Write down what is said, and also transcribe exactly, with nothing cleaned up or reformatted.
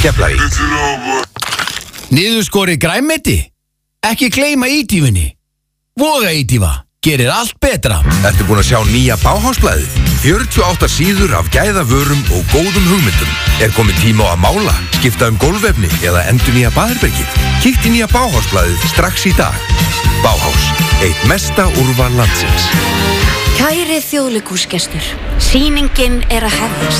Keflavík. Niðurskori grænmeti? Ekki gleyma ítífunni. Voga ítífa, gerir allt betra. Ertu búin að sjá nýja Bauhausblaðið? fjörutíu og átta síður af gæðavörum og góðum hugmyndum. Er komið tíma á að mála, skipta um gólfefni eða endurnýja baðherbergið? Kíktu í nýja Bauhausblaðið strax í dag. Bauhaus, eitt mesta úrval landsins. Kæri þjóðleikhúsgestur, sýningin er að hefjast.